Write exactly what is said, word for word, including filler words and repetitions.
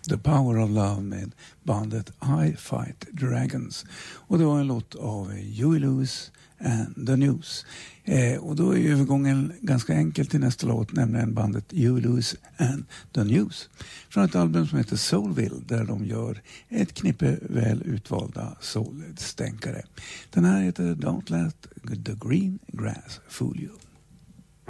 The Power of Love med bandet I Fight Dragons. Och det var en låt av Huey Lewis and the News. Eh, och då är övergången ganska enkel till nästa låt, nämligen bandet Huey Lewis and the News. Från ett album som heter Soulville, där de gör ett knippe väl utvalda soulstänkare. Den här heter Don't Let the Green Grass Fool You.